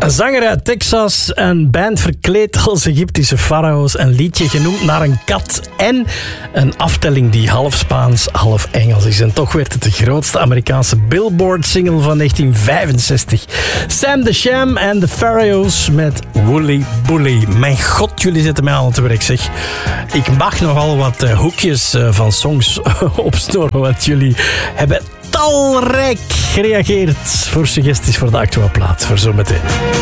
Een zanger uit Texas, een band verkleed als Egyptische farao's, een liedje genoemd naar een kat en een aftelling die half Spaans, half Engels is. En toch werd het de grootste Amerikaanse Billboard-single van 1965. Sam the Sham en The Pharaohs met Wooly Bully. Mijn god, jullie zetten mij aan het werk, zeg. Ik mag nogal wat hoekjes van songs opsnoren, want jullie hebben talrijk gereageerd voor suggesties voor de actuele plaat. Voor zometeen.